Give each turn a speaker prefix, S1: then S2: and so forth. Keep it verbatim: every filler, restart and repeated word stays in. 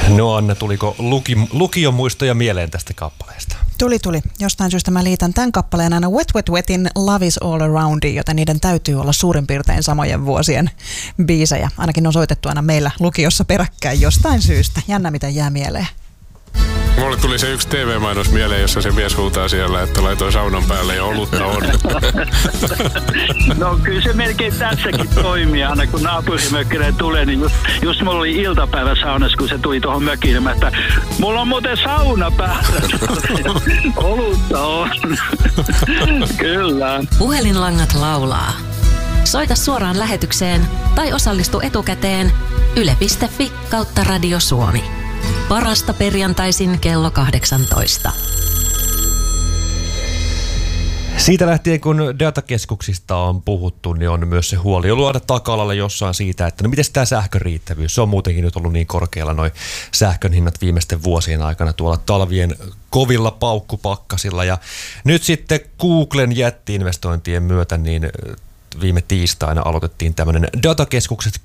S1: No Anna, tuliko luki, lukiomuistoja mieleen tästä kappaleesta?
S2: Tuli, tuli. Jostain syystä mä liitän tämän kappaleen aina Wet Wet Wetin Love is All Aroundiin, joten niiden täytyy olla suurin piirtein samojen vuosien biisejä. Ainakin on soitettu aina meillä lukiossa peräkkäin jostain syystä. Jännä, miten jää mieleen.
S3: Mulle tuli se yksi T V-mainos mieleen, jossa se mies huutaa siellä, että laitoi saunan päälle ja olutta on.
S4: No kyllä se melkein tässäkin toimii. Aina kun naapurimökkinen tulee, niin just, just mulla oli iltapäivä saunassa, kun se tuli tuohon mökiin, että mulla on muuten sauna päällä. Olutta on. Kyllä.
S5: Puhelinlangat laulaa. Soita suoraan lähetykseen tai osallistu etukäteen yle piste fi kautta Radio Suomi. Parasta perjantaisin kello kahdeksantoista.
S1: Siitä lähtien, kun datakeskuksista on puhuttu, niin on myös se huoli luoda taka-alalle jossain siitä, että no miten tämä sähkön riittävyys? Se on muutenkin nyt ollut niin korkealla noi sähkön hinnat viimeisten vuosien aikana tuolla talvien kovilla paukkupakkasilla. Ja nyt sitten Googlen jätti-investointien myötä niin viime tiistaina aloitettiin tämmöinen datakeskukset